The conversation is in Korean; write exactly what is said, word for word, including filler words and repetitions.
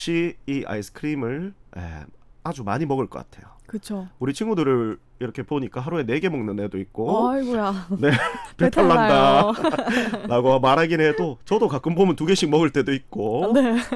이 아이스크림을 에, 아주 많이 먹을 것 같아요. 그쵸. 우리 친구들을 이렇게 보니까 하루에 네 개 먹는 애도 있고 아이고야. 네, 배탈 배탈 난다 나요. 라고 말하긴 해도 저도 가끔 보면 두 개씩 먹을 때도 있고 네.